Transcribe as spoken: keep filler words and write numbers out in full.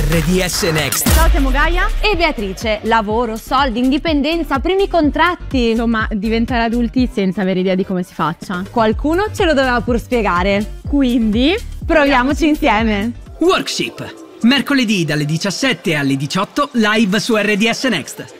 R D S Next. Ciao, siamo Gaia e Beatrice. Lavoro, soldi, indipendenza, primi contratti. Insomma, diventare adulti senza avere idea di come si faccia. Qualcuno ce lo doveva pur spiegare. Quindi, proviamoci insieme. Workship. Mercoledì dalle diciassette alle diciotto live su R D S Next.